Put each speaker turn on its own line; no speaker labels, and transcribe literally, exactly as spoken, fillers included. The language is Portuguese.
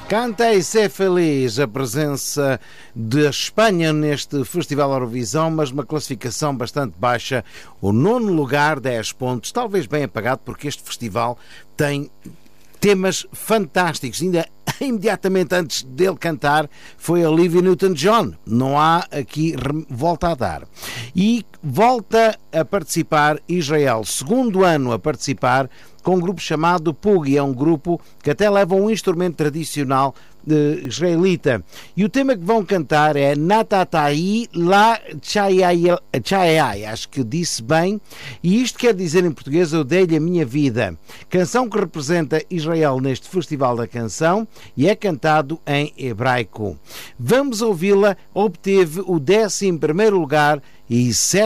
Canta e ser feliz, a presença da Espanha neste Festival Eurovisão, mas uma classificação bastante baixa. O nono lugar, dez pontos, talvez bem apagado, porque este festival tem temas fantásticos. Ainda imediatamente antes dele cantar foi a Olivia Newton-John. Não há aqui volta a dar. E volta a participar Israel, segundo ano a participar, com um grupo chamado Pug. É um grupo que até leva um instrumento tradicional eh, israelita. E o tema que vão cantar é Natatai La Chayai, acho que disse bem, e isto quer dizer em português: eu dei-lhe a minha vida. Canção que representa Israel neste Festival da Canção e é cantado em hebraico. Vamos ouvi-la. Obteve o décimo primeiro lugar e sete